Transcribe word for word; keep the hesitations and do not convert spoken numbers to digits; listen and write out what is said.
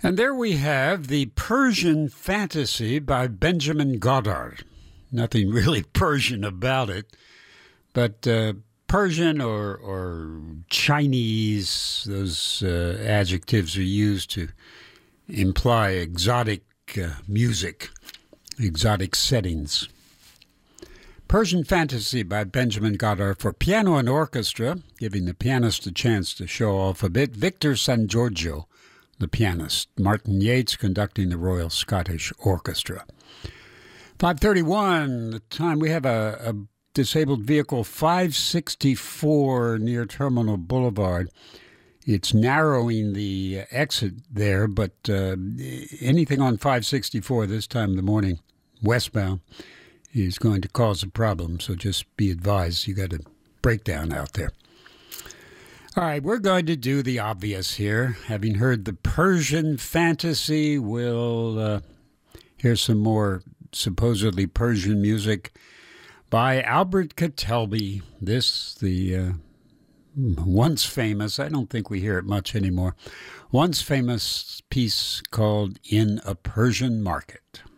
And there we have the Persian Fantasy by Benjamin Goddard. Nothing really Persian about it, but uh, Persian or, or Chinese, those uh, adjectives are used to imply exotic uh, music, exotic settings. Persian Fantasy by Benjamin Goddard for piano and orchestra, giving the pianist a chance to show off a bit. Victor San Giorgio, the pianist. Martin Yates conducting the Royal Scottish Orchestra. five thirty-one, the time we have a, a disabled vehicle, five sixty-four near Terminal Boulevard. It's narrowing the exit there, but uh, anything on five sixty-four this time of the morning, westbound, is going to cause a problem. So just be advised, you got a breakdown out there. All right, we're going to do the obvious here. Having heard the Persian Fantasy, we'll uh, hear some more supposedly Persian music by Albert Katelby. This, the uh, once famous, I don't think we hear it much anymore, once famous piece called In a Persian Market.